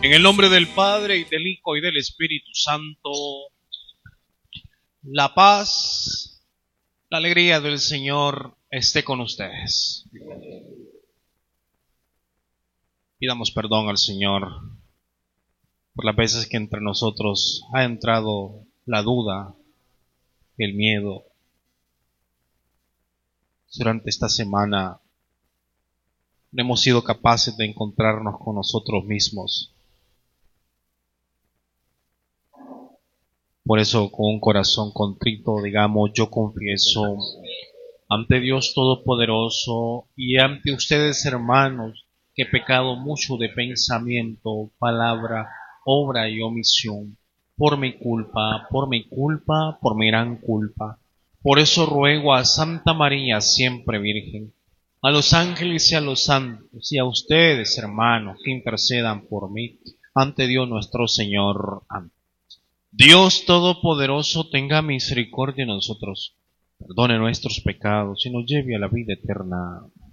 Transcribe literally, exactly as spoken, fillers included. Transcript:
En el nombre del Padre, y del Hijo, y del Espíritu Santo, la paz, la alegría del Señor esté con ustedes. Pidamos perdón al Señor por las veces que entre nosotros ha entrado la duda, el miedo. Durante esta semana no hemos sido capaces de encontrarnos con nosotros mismos. Por eso, con un corazón contrito, digamos, yo confieso ante Dios Todopoderoso y ante ustedes, hermanos, que he pecado mucho de pensamiento, palabra, obra y omisión, por mi culpa, por mi culpa, por mi gran culpa. Por eso ruego a Santa María, siempre Virgen, a los ángeles y a los santos, y a ustedes, hermanos, que intercedan por mí ante Dios nuestro Señor. Amén. Dios Todopoderoso tenga misericordia de nosotros, perdone nuestros pecados y nos lleve a la vida eterna.